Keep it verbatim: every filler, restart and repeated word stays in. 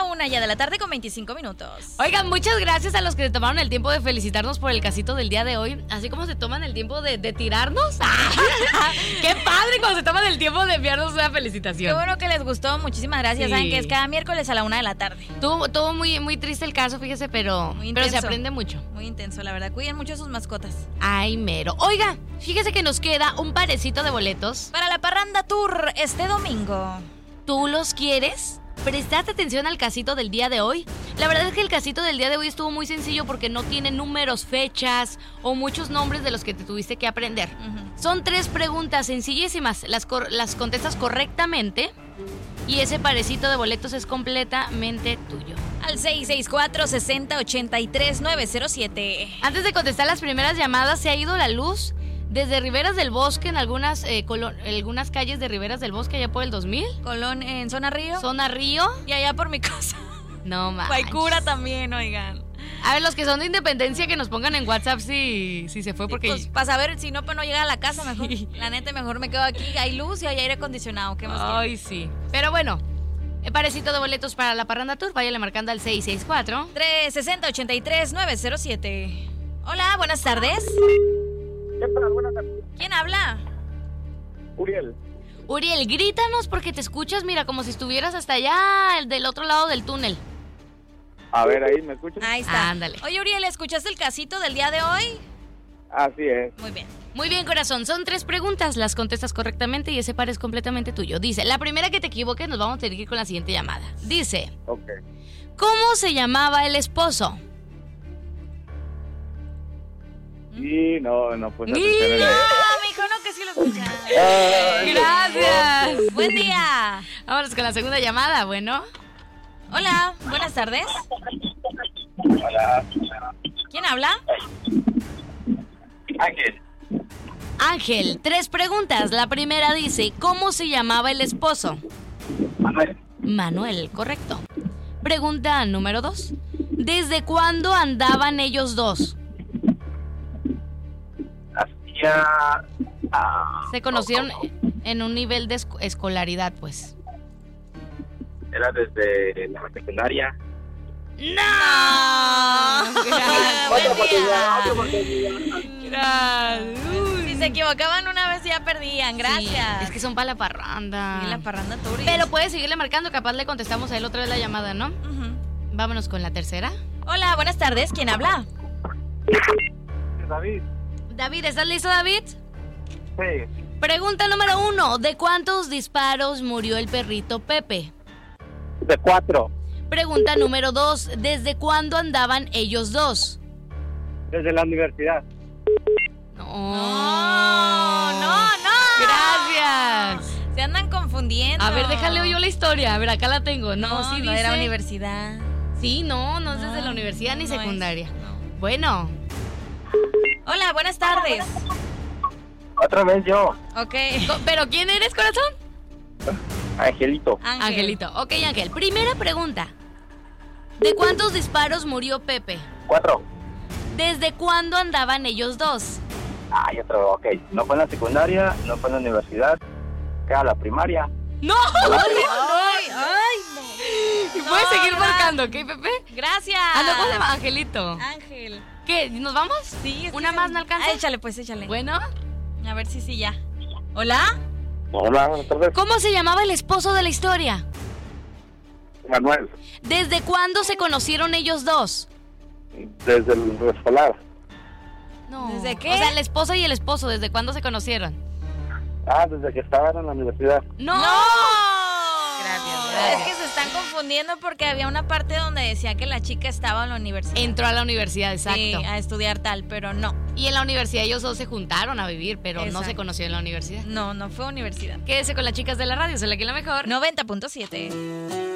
una ya de la tarde con veinticinco minutos. Oigan, muchas gracias a los que se tomaron el tiempo de felicitarnos por el casito del día de hoy. Así como se toman el tiempo de, de tirarnos. ¡Qué padre cuando se toman el tiempo de enviarnos una felicitación! Qué bueno que les gustó, muchísimas gracias. Sí. Saben que es cada miércoles a la una de la tarde. Tuvo, tuvo muy, muy triste el caso, fíjese, pero, pero se aprende mucho. Muy intenso, la verdad. Cuiden mucho a sus mascotas. Ay, mero. Oiga, fíjese que nos queda un parecito de boletos para la Parranda Tour este domingo. ¿Tú los quieres? ¿Prestaste atención al casito del día de hoy? La verdad es que el casito del día de hoy estuvo muy sencillo porque no tiene números, fechas o muchos nombres de los que te tuviste que aprender. Uh-huh. Son tres preguntas sencillísimas, las, cor- las contestas correctamente y ese parecito de boletos es completamente tuyo. Al seis seis cuatro, seis cero, ocho tres, nueve cero siete. Antes de contestar las primeras llamadas, se ha ido la luz desde Riberas del Bosque, en algunas eh, colon- algunas calles de Riberas del Bosque, allá por el dos mil. Colón, en Zona Río. Zona Río. Y allá por mi casa. No manches. Paicura también, oigan. A ver, los que son de Independencia, que nos pongan en WhatsApp si, si se fue, porque... Pues para saber, si no, pues no llega a la casa mejor. Sí. La neta, mejor me quedo aquí. Hay luz y hay aire acondicionado. ¿Qué más Ay, quiero? Sí. Pero bueno, el parecito de boletos para la Parranda Tour, váyale marcando al seis seis cuatro, tres seis cero, ocho tres, nueve cero siete. Hola, buenas tardes. ¿Qué tal? Buenas tardes. ¿Quién habla? Uriel. Uriel, grítanos porque te escuchas, mira, como si estuvieras hasta allá, del otro lado del túnel. A ver, ahí, ¿me escuchas? Ahí está. Ándale. Oye, Uriel, ¿escuchaste el casito del día de hoy? Así es. Muy bien. Muy bien, corazón. Son tres preguntas, las contestas correctamente y ese par es completamente tuyo. Dice, la primera que te equivoques nos vamos a tener que ir con la siguiente llamada. Dice, Ok. ¿cómo se llamaba el esposo? Y no, no puse Ni- atención en No, el- mijo, no, que sí lo escuchaste. Ay, Gracias. Buen día. Vámonos con la segunda llamada, bueno. Hola, buenas tardes. Hola. ¿Quién habla? Ángel. Ángel, tres preguntas. La primera dice, ¿cómo se llamaba el esposo? Manuel. Manuel, correcto. Pregunta número dos. ¿Desde cuándo andaban ellos dos? Hacía... ah, Se conocieron en un nivel de esco- escolaridad, pues. Era desde la secundaria. ¡No! Buen día. otra oportunidad. Gracias. Si se equivocaban una vez ya perdían. Gracias. Sí, es que son para la parranda. Sí, la Parranda Tour. Pero puedes seguirle marcando, capaz le contestamos a él otra vez la llamada, ¿no? Uh-huh. Vámonos con la tercera. Hola, buenas tardes. ¿Quién habla? David. David, ¿estás listo, David? Sí. Pregunta número uno. ¿De cuántos disparos murió el perrito Pepe? De cuatro. Pregunta número dos. ¿Desde cuándo andaban ellos dos? Desde la universidad. No. No, no, no. Gracias. Se andan confundiendo. A ver, déjale yo la historia. A ver, acá la tengo. No, No, sí no dice... era universidad. Sí, no, no es No, desde la universidad ni no es, secundaria. no. Bueno. Hola, buenas tardes. Otra vez yo. Ok. Co- ¿Pero quién eres, corazón? Angelito. Ángel. Angelito. Ok, Ángel. Primera pregunta. ¿De cuántos disparos murió Pepe? Cuatro. ¿Desde cuándo andaban ellos dos? Ay, otro, ok. No fue en la secundaria, no fue en la universidad. Queda la primaria. ¡No! Ay, ay, no. Y puedes No, seguir no. marcando, ¿ok, Pepe? Gracias. Ah, no, ¿cómo se llama? Angelito. Ángel. ¿Qué? ¿Nos vamos? Sí, es que ¿Una se- más no alcanza? Ah, échale, pues, échale. Bueno. A ver si sí, ya. ¿Hola? Hola, buenas tardes. ¿Cómo se llamaba el esposo de la historia? Manuel. ¿Desde cuándo se conocieron ellos dos? Desde el escolar. No. ¿Desde qué? O sea, la esposa y el esposo, ¿desde cuándo se conocieron? Ah, desde que estaban en la universidad. ¡No! Gracias, gracias. Es que se están confundiendo porque había una parte donde decía que la chica estaba en la universidad. Entró a la universidad, exacto. Sí, a estudiar tal, pero no. Y en la universidad ellos dos se juntaron a vivir, pero no se Exacto. conocieron en la universidad. No, no fue universidad. Quédese con las chicas de la radio, se la que la mejor. noventa punto siete.